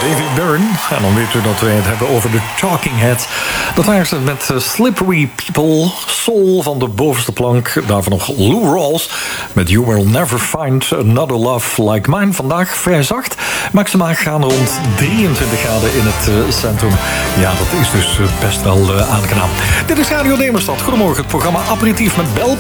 David Byrne. En dan weet u dat wij het hebben over de Talking Heads. Dat waren ze met Slippery People, Soul van de bovenste plank. Daarvan nog Lou Rawls met You Will Never Find Another Love Like Mine. Vandaag vrij zacht. Maximaal gaan rond 23 graden in het centrum. Ja, dat is dus best wel aangenaam. Dit is Radio Demerstad. Goedemorgen, het programma Aperitief met Bel.